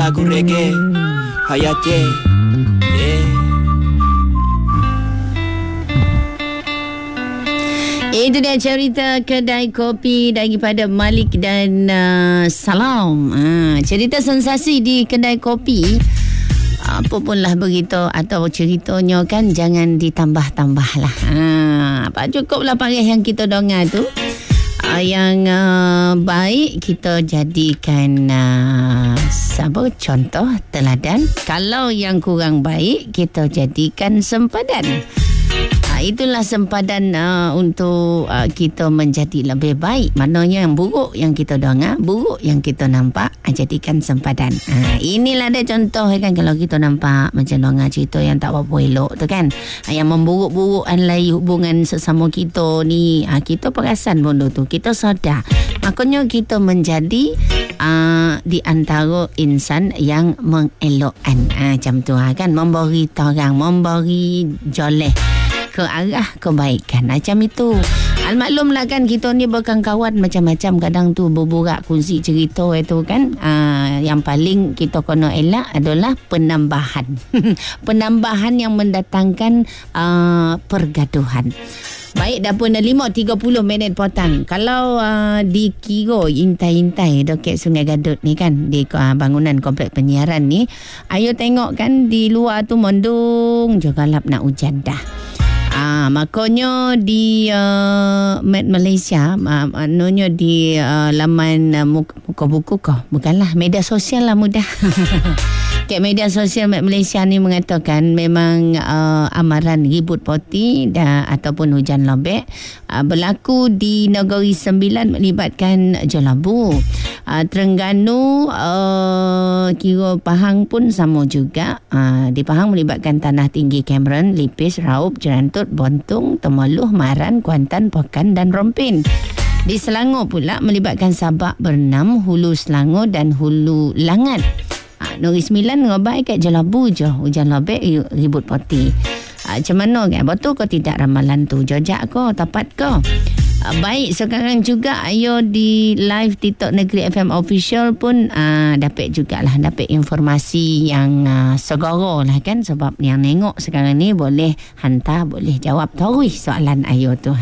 lagu reggae Hayati. Itu dia cerita kedai kopi daripada Malik dan Salam. Cerita sensasi di kedai kopi. Apapunlah begitu atau ceritanya kan jangan ditambah-tambah lah. Cukuplah panggil yang kita dengar tu. Yang baik kita jadikan contoh teladan. Kalau yang kurang baik kita jadikan sempadan. Itulah sempadan untuk kita menjadi lebih baik. Maknanya yang buruk yang kita dengar, buruk yang kita nampak, jadikan sempadan. Inilah dia contoh kan, kalau kita nampak macam dengar cerita yang tak apa-apa elok tu kan, yang memburuk-burukkan lagi hubungan sesama kita ni, kita perasan benda tu, kita sedar. Makanya kita menjadi di antara insan yang mengelokkan macam tu kan, memberi torang, memberi joleh ke arah kebaikan macam itu. Almaklumlah kan kita ni berkawan macam-macam, kadang tu berburak kongsi cerita itu kan. Yang paling kita kena elak adalah penambahan. Penambahan yang mendatangkan pergaduhan. Baik, dah pun 5.30 minit potang. Kalau dikira intai-intai dekat Sungai Gadut ni kan, di bangunan komplek penyiaran ni, ayo tengok kan di luar tu mendung je galap nak hujan dah. Makanya di Met Malaysia, maknanya di laman muka buku kau, bukanlah media sosial lah mudah. Kat media sosial Met Malaysia ni mengatakan memang amaran ribut poti ataupun hujan lobek berlaku di Negeri Sembilan melibatkan Jelabu, Terengganu, kira Pahang pun sama juga. Di Pahang melibatkan Tanah Tinggi, Cameron, Lipis, Raup, Jerantut, Bontung, Temeloh, Maran, Kuantan, Pokan dan Rompin. Di Selangor pula melibatkan Sabak, Bernam, Hulu Selangor dan Hulu Langat. Negeri Sembilan ngobai kat Jelabu je hujan lobek ribut poti. Macam mana kan? Betul ke tidak ramalan tu? Jojak ke? Tepat ke? Baik, sekarang juga ayo di live TikTok Negeri FM Official pun dapat jugalah, dapat informasi yang segera lah kan, sebab yang tengok sekarang ni boleh hantar, boleh jawab terus soalan ayo tu.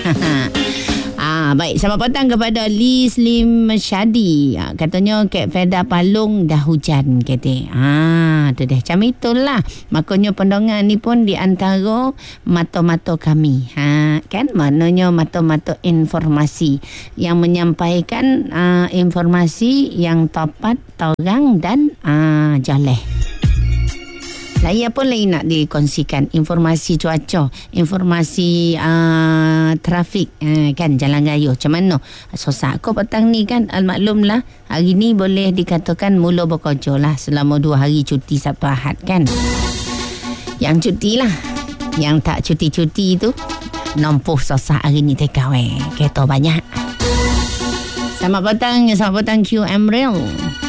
Baik, selamat petang kepada Lee Slim Shadi. Katanya Kak Feda Palung dah hujan kata. Tu dah macam itulah. Makanya pendengar ni pun di antara mata-mata kami. Kan maknanya mata-mata informasi yang menyampaikan informasi yang tepat, terang dan jaleh. Saya pun lagi nak dikongsikan informasi cuaca, informasi trafik kan, jalan raya macam mana. Sosak ko petang ni kan, almaklumlah hari ni boleh dikatakan mula bekerja lah selama 2 hari cuti Sabtu Ahad kan. Yang cuti lah, yang tak cuti-cuti tu nampuh sosak hari ni tekawai kereta banyak. Selamat petang QM Rail.